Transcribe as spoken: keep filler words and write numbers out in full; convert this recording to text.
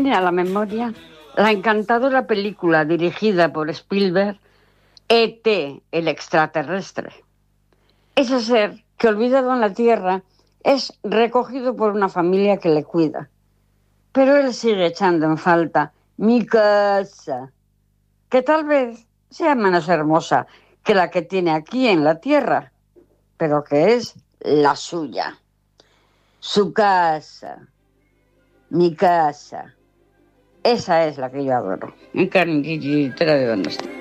viene a la memoria la encantadora película dirigida por Spielberg, E T, el extraterrestre. Ese ser que, olvidado en la Tierra, es recogido por una familia que le cuida. Pero él sigue echando en falta mi casa, que tal vez sea menos hermosa que la que tiene aquí en la Tierra, pero que es la suya. Su casa, mi casa, esa es la que yo adoro. En carne de dónde está.